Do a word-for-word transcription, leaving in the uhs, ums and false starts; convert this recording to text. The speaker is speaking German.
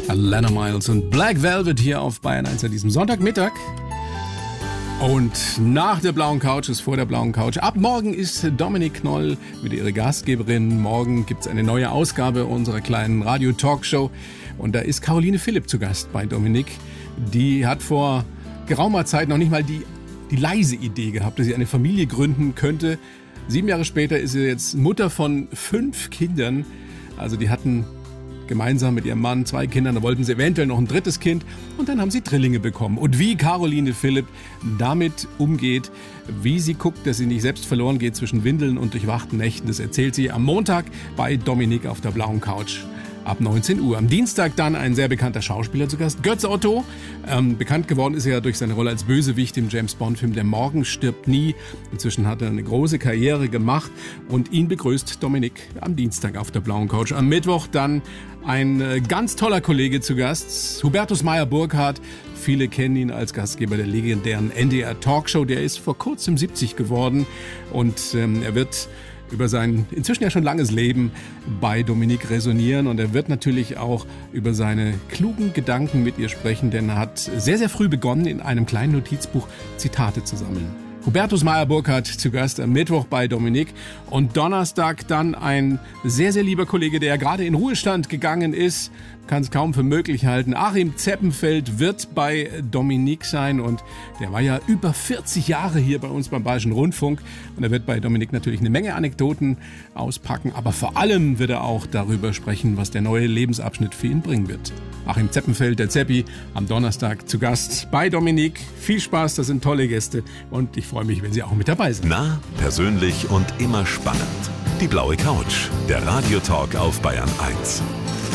Alana Miles und Black Velvet hier auf Bayern eins an diesem Sonntagmittag. Und nach der blauen Couch ist vor der blauen Couch. Ab morgen ist Dominik Knoll mit ihrer Gastgeberin. Morgen gibt es eine neue Ausgabe unserer kleinen Radio-Talkshow. Und da ist Caroline Philipp zu Gast bei Dominik. Die hat vor geraumer Zeit noch nicht mal die, die leise Idee gehabt, dass sie eine Familie gründen könnte. Sieben Jahre später ist sie jetzt Mutter von fünf Kindern. Also die hatten gemeinsam mit ihrem Mann zwei Kinder, da wollten sie eventuell noch ein drittes Kind und dann haben sie Drillinge bekommen. Und wie Caroline Philipp damit umgeht, wie sie guckt, dass sie nicht selbst verloren geht zwischen Windeln und durchwachten Nächten, das erzählt sie am Montag bei Dominik auf der blauen Couch. Ab neunzehn Uhr. Am Dienstag dann ein sehr bekannter Schauspieler zu Gast, Götz Otto. Ähm, bekannt geworden ist er ja durch seine Rolle als Bösewicht im James-Bond-Film Der Morgen stirbt nie. Inzwischen hat er eine große Karriere gemacht und ihn begrüßt Dominik am Dienstag auf der blauen Couch. Am Mittwoch dann ein äh, ganz toller Kollege zu Gast, Hubertus Meyer-Burkhardt. Viele kennen ihn als Gastgeber der legendären N D R-Talkshow. Der ist vor kurzem siebzig geworden und ähm, er wird über sein inzwischen ja schon langes Leben bei Dominik resonieren und er wird natürlich auch über seine klugen Gedanken mit ihr sprechen, denn er hat sehr, sehr früh begonnen, in einem kleinen Notizbuch Zitate zu sammeln. Hubertus Meyer-Burkhardt zu Gast am Mittwoch bei Dominik und Donnerstag dann ein sehr, sehr lieber Kollege, der ja gerade in Ruhestand gegangen ist, kann es kaum für möglich halten. Achim Zeppenfeld wird bei Dominik sein und der war ja über vierzig Jahre hier bei uns beim Bayerischen Rundfunk und er wird bei Dominik natürlich eine Menge Anekdoten auspacken, aber vor allem wird er auch darüber sprechen, was der neue Lebensabschnitt für ihn bringen wird. Achim Zeppenfeld, der Zeppi, am Donnerstag zu Gast bei Dominik. Viel Spaß, das sind tolle Gäste und ich freue mich, wenn Sie auch mit dabei sind. Nah, persönlich und immer spannend. Die blaue Couch, der Radiotalk auf Bayern eins.